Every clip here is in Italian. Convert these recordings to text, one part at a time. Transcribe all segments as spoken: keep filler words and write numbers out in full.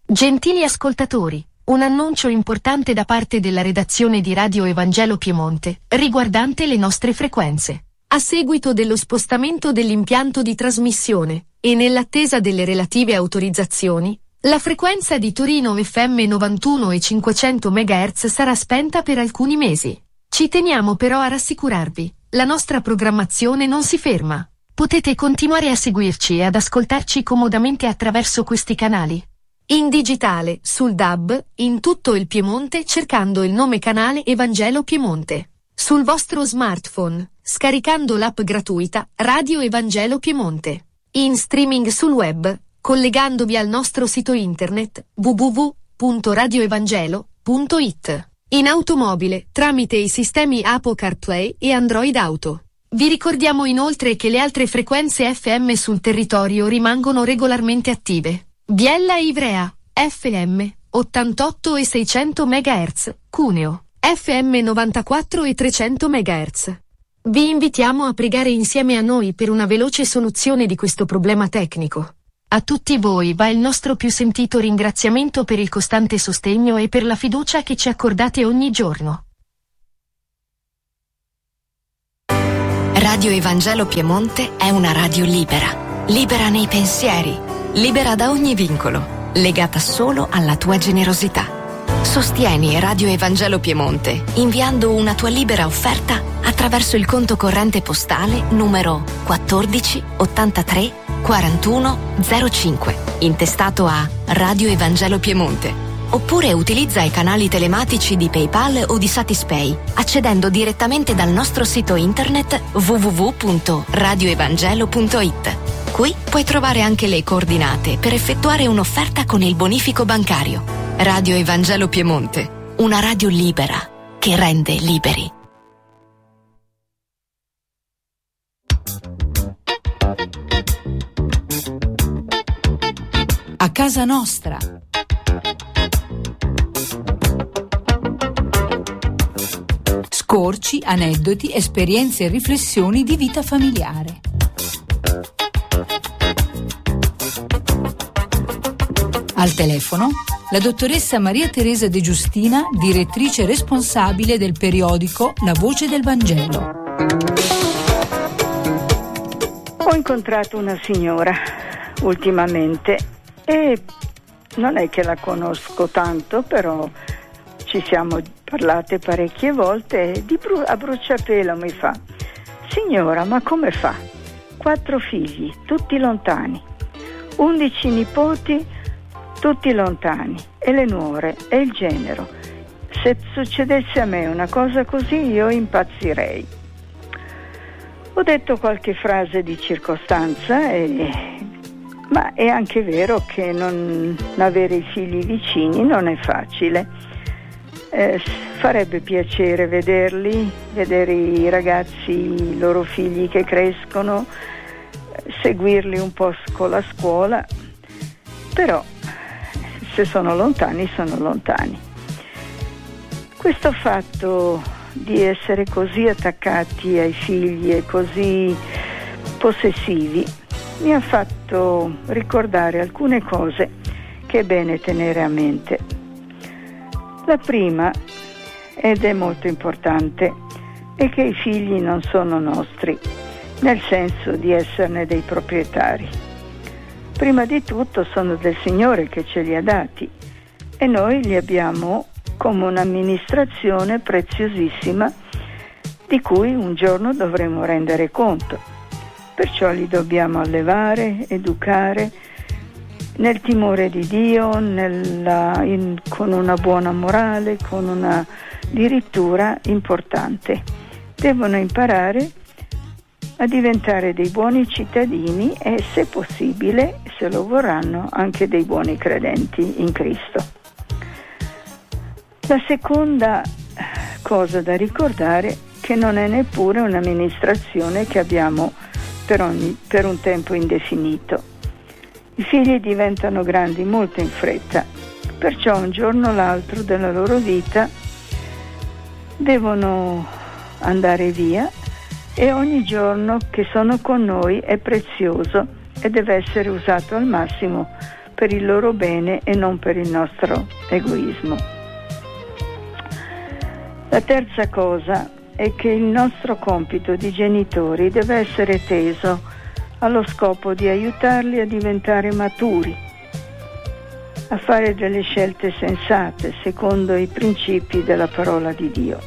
Gentili ascoltatori, un annuncio importante da parte della redazione di Radio Evangelo Piemonte, riguardante le nostre frequenze. A seguito dello spostamento dell'impianto di trasmissione, e nell'attesa delle relative autorizzazioni, la frequenza di Torino F M novantuno e cinquecento megahertz sarà spenta per alcuni mesi. Ci teniamo però a rassicurarvi, la nostra programmazione non si ferma. Potete continuare a seguirci e ad ascoltarci comodamente attraverso questi canali. In digitale, sul D A B, in tutto il Piemonte cercando il nome canale Evangelo Piemonte. Sul vostro smartphone, scaricando l'app gratuita Radio Evangelo Piemonte. In streaming sul web, collegandovi al nostro sito internet w w w punto radio evangelo punto i t. In automobile, tramite i sistemi Apple CarPlay e Android Auto. Vi ricordiamo inoltre che le altre frequenze F M sul territorio rimangono regolarmente attive. Biella e Ivrea, F M, ottantotto e seicento megahertz, Cuneo, F M novantaquattro e trecento megahertz. Vi invitiamo a pregare insieme a noi per una veloce soluzione di questo problema tecnico. A tutti voi va il nostro più sentito ringraziamento per il costante sostegno e per la fiducia che ci accordate ogni giorno. Radio Evangelo Piemonte è una radio libera, libera nei pensieri, libera da ogni vincolo, legata solo alla tua generosità. Sostieni Radio Evangelo Piemonte inviando una tua libera offerta attraverso il conto corrente postale numero quattordici ottantatré quarantuno zero cinque, intestato a Radio Evangelo Piemonte. Oppure utilizza i canali telematici di PayPal o di Satispay, accedendo direttamente dal nostro sito internet w w w punto radio evangelo punto i t. Qui puoi trovare anche le coordinate per effettuare un'offerta con il bonifico bancario. Radio Evangelo Piemonte, una radio libera che rende liberi. A casa nostra. Scorci, aneddoti, esperienze e riflessioni di vita familiare. Al telefono la dottoressa Maria Teresa De Giustina, direttrice responsabile del periodico La Voce del Vangelo. Ho incontrato una signora ultimamente e non è che la conosco tanto, però ci siamo parlate parecchie volte e di bru- a bruciapelo mi fa: signora, ma come fa? Quattro figli, tutti lontani, undici nipoti, tutti lontani, e le nuore e il genero. Se succedesse a me una cosa così io impazzirei. Ho detto qualche frase di circostanza, e... ma è anche vero che non avere i figli vicini non è facile. Eh, farebbe piacere vederli, vedere i ragazzi, i loro figli che crescono, seguirli un po' con la scuola, però se sono lontani sono lontani. Questo fatto di essere così attaccati ai figli e così possessivi mi ha fatto ricordare alcune cose che è bene tenere a mente. La prima, ed è molto importante, è che i figli non sono nostri, nel senso di esserne dei proprietari. Prima di tutto sono del Signore che ce li ha dati e noi li abbiamo come un'amministrazione preziosissima di cui un giorno dovremo rendere conto. Perciò li dobbiamo allevare, educare nel timore di Dio, nella, in, con una buona morale, con una dirittura importante. Devono imparare a diventare dei buoni cittadini e, se possibile, se lo vorranno, anche dei buoni credenti in Cristo. La seconda cosa da ricordare è che non è neppure un'amministrazione che abbiamo per, ogni, per un tempo indefinito. I figli diventano grandi molto in fretta, perciò un giorno o l'altro della loro vita devono andare via e ogni giorno che sono con noi è prezioso e deve essere usato al massimo per il loro bene e non per il nostro egoismo. La terza cosa è che il nostro compito di genitori deve essere teso allo scopo di aiutarli a diventare maturi, a fare delle scelte sensate secondo i principi della parola di Dio.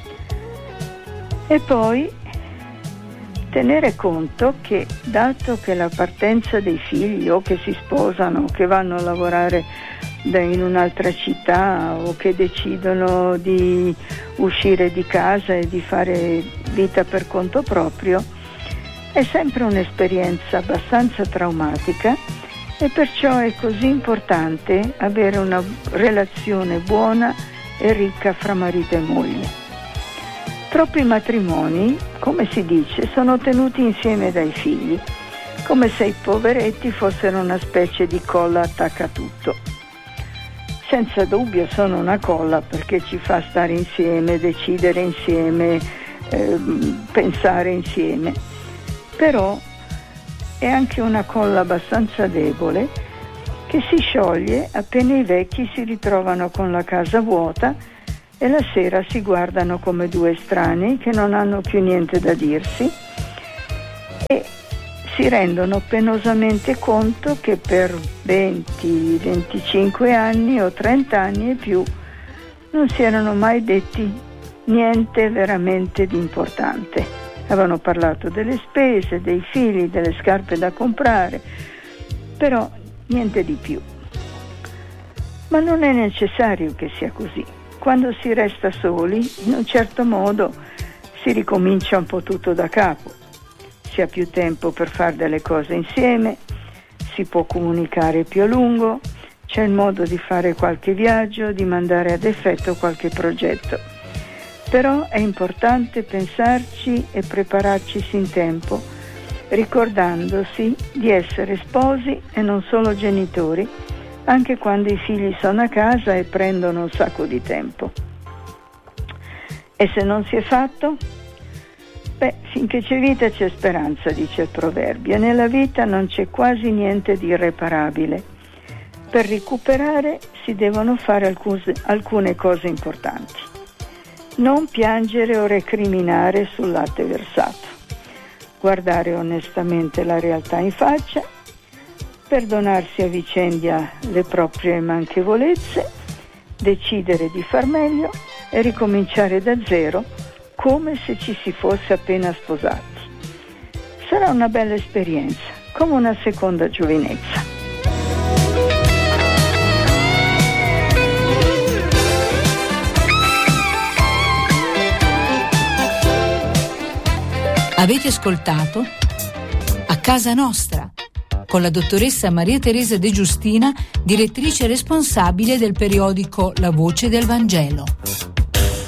E poi tenere conto che, dato che la partenza dei figli o che si sposano, che vanno a lavorare in un'altra città o che decidono di uscire di casa e di fare vita per conto proprio, è sempre un'esperienza abbastanza traumatica e perciò è così importante avere una relazione buona e ricca fra marito e moglie. Troppi matrimoni, come si dice, sono tenuti insieme dai figli, come se i poveretti fossero una specie di colla attaccatutto. Senza dubbio sono una colla perché ci fa stare insieme, decidere insieme, eh, pensare insieme. Però è anche una colla abbastanza debole che si scioglie appena i vecchi si ritrovano con la casa vuota e la sera si guardano come due estranei che non hanno più niente da dirsi e si rendono penosamente conto che per venti venticinque anni o trenta anni e più non si erano mai detti niente veramente di importante. Avevano parlato delle spese, dei figli, delle scarpe da comprare, però niente di più. Ma non è necessario che sia così. Quando si resta soli, in un certo modo si ricomincia un po' tutto da capo. Si ha più tempo per fare delle cose insieme, si può comunicare più a lungo, c'è il modo di fare qualche viaggio, di mandare ad effetto qualche progetto. Però è importante pensarci e prepararci in tempo, ricordandosi di essere sposi e non solo genitori, anche quando i figli sono a casa e prendono un sacco di tempo. E se non si è fatto? Beh, finché c'è vita c'è speranza, dice il proverbio, e nella vita non c'è quasi niente di irreparabile. Per recuperare si devono fare alcune, alcune cose importanti. Non piangere o recriminare sul latte versato. Guardare onestamente la realtà in faccia, perdonarsi a vicenda le proprie manchevolezze, decidere di far meglio e ricominciare da zero come se ci si fosse appena sposati. Sarà una bella esperienza, come una seconda giovinezza. Avete ascoltato A Casa Nostra con la dottoressa Maria Teresa De Giustina, direttrice responsabile del periodico La Voce del Vangelo.